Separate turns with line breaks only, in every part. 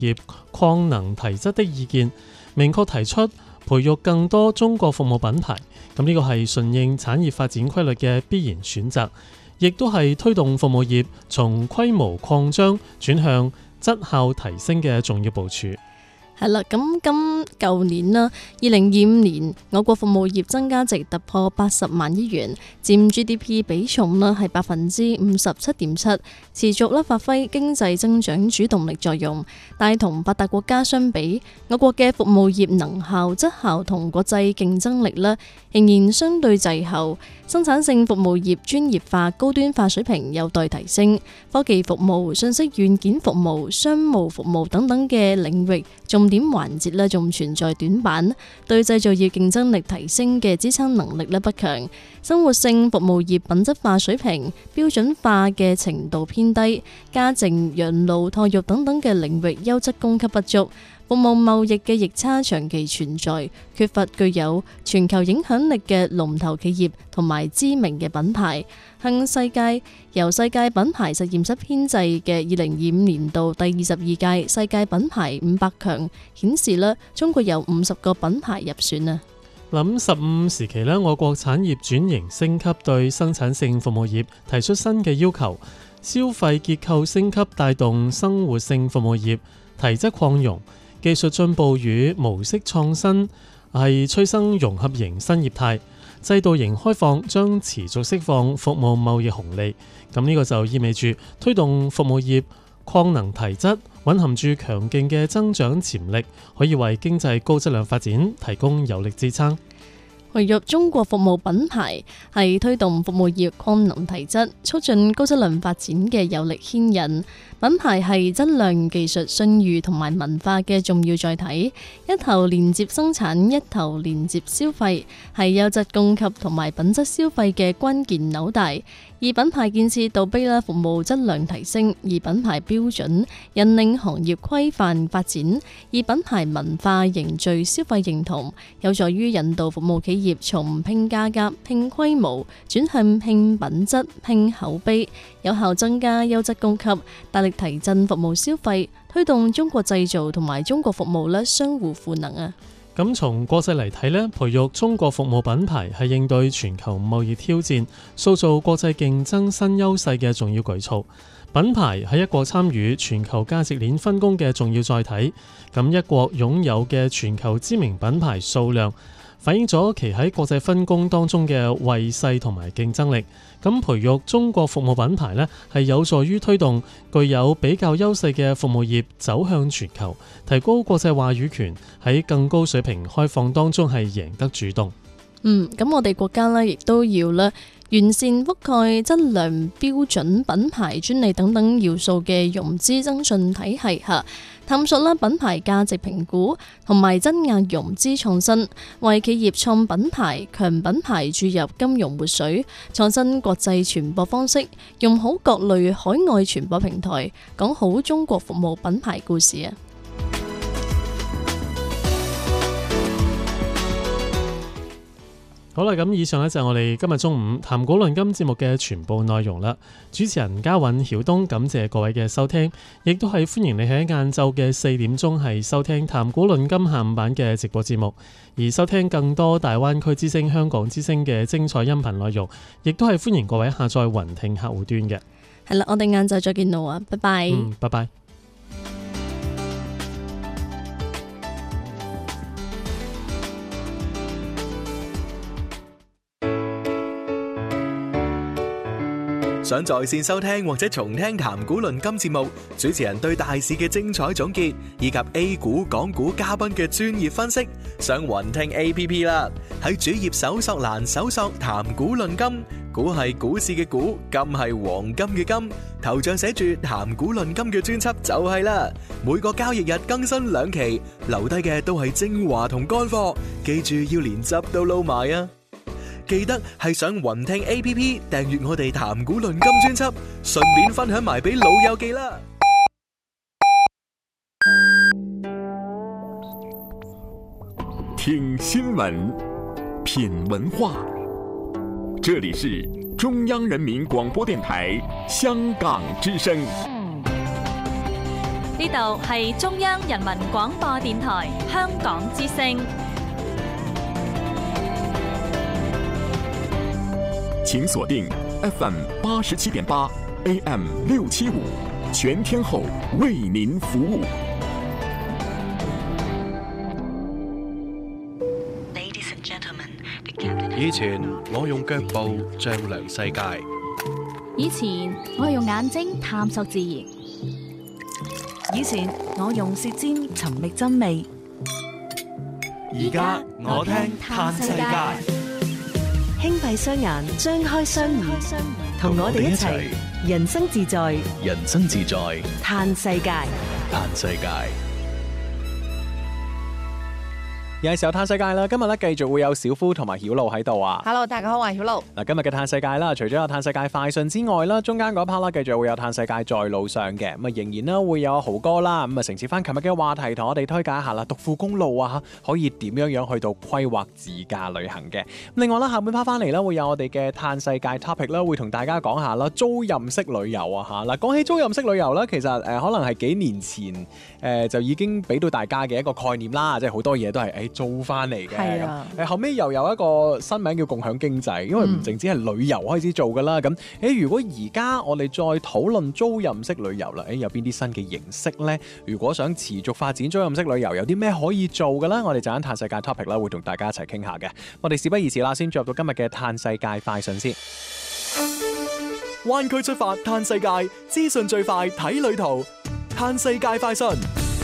業擴能提質的意見，明確提出培育更多中國服務品牌。咁呢個係順應產業發展規律嘅必然選擇，亦都係推動服務業從規模擴張轉向質效提升嘅重要部署。
係啦，咁舊年啦，2025年我國服務業增加值突破80萬億元，佔 GDP 比重啦係57.7%，持續啦發揮經濟增長主動力作用，帶同發達國家相比，我國嘅服務業能效、質效同國際競爭力啦仍然相對滯後，生產性服務業專業化、高端化水平有待提升，科技服務、信息軟件服務、商務服務等等嘅領域重點環節咧仲存在短板，對製造業競爭力提升嘅支撐能力咧不強，生活性服務業品質化水平、標準化嘅程度偏低，家政、養老、托育等等嘅領域優質供給不足，服務貿易嘅逆差長期存在，缺乏具有全球影響力嘅龍頭企業同埋知名嘅品牌。向由世界品牌實驗室編製嘅2025年度第22屆世界品牌500強顯示啦，中國有50個品牌入選啊。
諗15時期呢，我國產業轉型升級，對生產性服務業提出新嘅要求，消費結構升級帶動生活性服務業提質擴容，技術進步與模式創新係催生融合型新業態，制度型開放將持續釋放服務貿易紅利。咁呢個就意味住推動服務業擴能提質，蘊含住強勁嘅增長潛力，可以為經濟高質量發展提供有力支撐。
培育中國服務品牌係推動服務業擴能提質、促進高質量發展嘅有力牽引。品牌係質量、技術、信譽同埋文化嘅重要載體，一頭連接生產，一頭連接消費，係優質供給同埋品質消費嘅關鍵紐帶。以品牌建設倒逼啦服務質量提升，以品牌標準引領行業規範發展，以品牌文化凝聚消費認同，有助於引導服務企業從拼價格、拼規模轉向拼品質、拼口碑，有效增加優質供給，大力提振服務消費，推動中國製造同埋中國服務咧相互賦能啊！
咁從國際嚟睇呢，培育中國服務品牌係應對全球貿易挑戰、塑造國際競爭新優勢嘅重要舉措。品牌係一國參與全球價值鏈分工嘅重要載體。咁一國擁有嘅全球知名品牌數量，反映咗其喺國際分工當中嘅位勢同埋競爭力。咁培育中國服務品牌呢，係有助於推動具有比較優勢嘅服務業走向全球，提高國際話語權，喺更高水平開放當中係贏得主動。
咁我哋國家呢，亦都要啦，完善覆蓋質量標準、品牌專利等等要素嘅融資增信體系下，探索啦品牌價值評估同埋增壓融資創新，為企業創品牌、強品牌注入金融活水，創新國際傳播方式，用好各類海外傳播平台，講好中國服務品牌故事啊！
好啦，咁以上呢就係我哋今日中午談古論今節目嘅全部內容啦。主持人嘉韻、曉東，感謝各位嘅收聽，亦都係歡迎你喺晏晝嘅4點鐘係收聽談古論今下午版嘅直播節目，而收聽更多大灣區之聲、香港之聲嘅精彩音頻內容，亦都係歡迎各位下載雲聽客戶端嘅。
係啦，我哋晏晝再見到啊，拜拜。
拜拜。
想在線收聽或者重聽談古論今節目，主持人對大市嘅精彩總結，以及 A 股、港股嘉賓嘅專業分析，上雲聽 APP 啦。喺主頁搜索欄搜索談古論今，股係股市嘅股，金係黃金嘅金，頭像寫住談古論今嘅專輯就係啦。每個交易日更新2期，留低嘅都係精華同乾貨，記住要連汁都撈埋啊！記得係上雲聽 APP 訂閱我哋談古論今專輯，順便分享埋俾老友記啦。
聽新聞，品文化，這裡是中央人民廣播電台香港之聲。
呢度係中央人民廣播電台香港之聲。
請鎖定 FM 87.8 AM 675，全天候為您服務。
以前我用腳步丈量世界，
以前我用眼睛探索自然，
以前我用舌尖尋覓真味，
而家我聽嘆世界。
輕閉雙眼，張開雙耳，同我哋一齊人生自在，
人生自在，
嘆世界。
嘆世界。
又係時候嘆世界啦！今日咧繼續會有小夫同埋曉露喺度啊
！Hello， 大家好，我係曉露。
嗱，今日嘅嘆世界啦，除咗有嘆世界快訊之外啦，中間嗰 part 啦，繼續會有嘆世界在路上嘅，咁啊仍然啦會有豪哥啦，咁啊承接翻琴日嘅話題，同我哋推介一下啦，獨富公路啊，可以點樣去到規劃自駕旅行嘅。另外啦，下半 part 翻嚟啦，會有我哋嘅嘆世界 topic 啦，會同大家講下啦，租賃式旅遊啊嚇。嗱，講起租賃式旅遊啦，其實可能係幾年前就已經俾到大家嘅一個概念啦，即係好多嘢都係租翻嚟。係啊，後尾又有一個新名叫共享經濟，因為唔淨止係旅遊開始做㗎啦。咁如果而家我哋再討論租賃式旅遊啦，有邊啲新嘅形式呢？如果想持續發展租賃式旅遊，有啲咩可以做嘅呢？我哋就喺嘆世界 topic 啦，會同大家一齊傾下嘅。我哋事不宜遲啦，先進入到今日嘅嘆世界快訊先。
灣區出發嘆世界，資訊最快睇旅途。嘆世界快訊。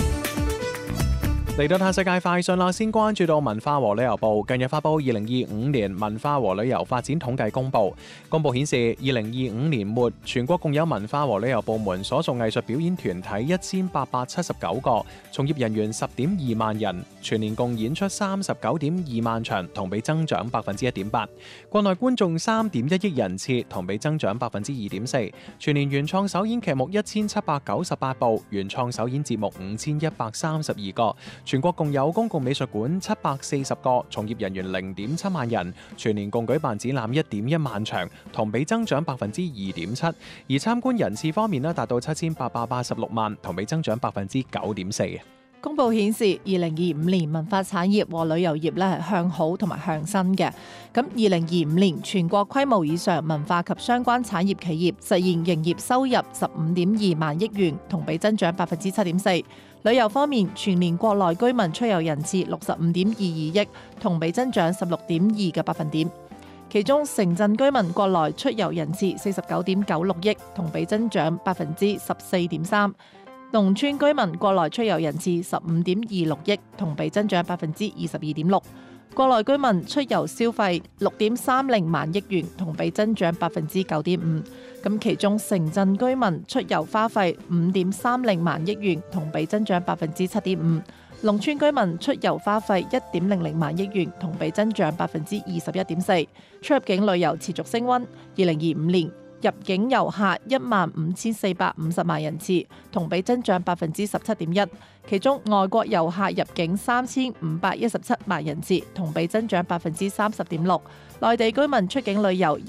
嚟到嘆世界快訊啦，先關注到文化和旅遊部近日發布2025年文化和旅遊發展統計公佈。公佈顯示，2025年末全國共有文化和旅遊部門所屬藝術表演團體1879個，從業人員10.2萬人，全年共演出39.2萬場，同比增長1.8%。國內觀眾3.1億人次，同比增長2.4%。全年原創首演劇目1798部，原創首演節目5132個。全國共有公共美術館740個，從業人員0.7萬人，全年共舉辦展覽1.1萬場，同比增長2.7%。而參觀人次方面呢，達到7886萬，同比增長9.4%。
公佈顯示，2025年文化產業和旅遊業咧係向好同埋向新嘅。咁2025年全國規模以上文化及相關產業企業實現營業收入15.2萬億元，同比增長7.4%。旅遊方面，全年國內居民出遊人次65.22億，同比增長16.2個百分點。其中城鎮居民國內出遊人次49.96億，同比增長14.3%。農村居民國內出遊人次15.26億，同比增長22.6%。國內居民出遊消費6.30萬億元，同比增長9.5%。咁其中城鎮居民出遊花費5.30萬億元，同比增長7.5%。農村居民出遊花費1.00萬億元，同比增長21.4%。出入境旅遊持續升溫，2025年入境遊客15,450萬人次，同比增長17.1%。其中外國遊客入境3,517萬人次，同比增長30.6%。內地居民出境旅遊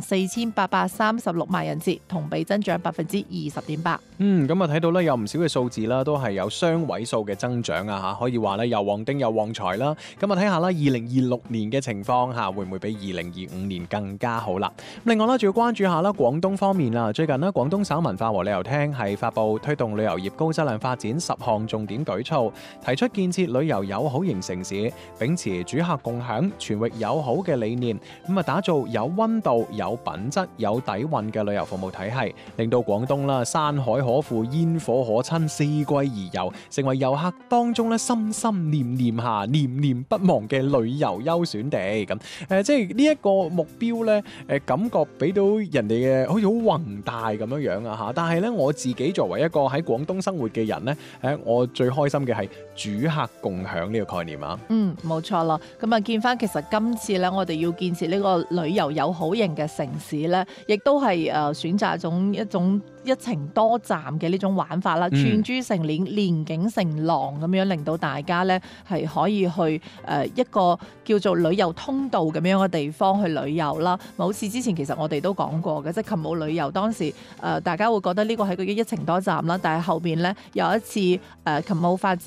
14,836萬人次，同比增長20.8%。
咁啊睇到咧有唔少嘅數字啦，都係有雙位數嘅增長啊嚇，可以話咧又旺丁又旺財啦。咁啊睇下啦，2026年嘅情況嚇會唔會比2025年更加好啦？另外啦，仲要關注下啦廣東方面啦，最近咧廣東省文化和旅遊廳係發布推動旅遊業高質量發展10項重點舉措，提出建設旅遊友好型城市，秉持主客共享、全域友好嘅理念。咁啊，打造有溫度、有品質、有底蘊嘅旅遊服務體系，令到廣東啦山海可賦、煙火可親、四季宜遊，成為遊客當中咧心心念念下、念念不忘嘅旅遊優選地。咁即係呢一個目標咧，感覺俾到人哋嘅好似好宏大咁樣樣啊嚇。但係咧，我自己作為一個喺廣東生活嘅人咧，我最開心嘅係主客共享呢個概念啊。
冇錯啦。咁啊，見翻其實今次咧，我哋要建設呢個旅遊友好型嘅城市咧，亦都係選擇一種一程多站嘅呢種玩法啦，串珠成鏈，連景成廊咁樣，令到大家咧係可以去一個叫做旅遊通道咁樣嘅地方去旅遊啦。好似之前其實我哋都講過嘅，即係琴舞旅遊當時大家會覺得呢個係個一程多站啦，但係後邊咧有一次琴舞發展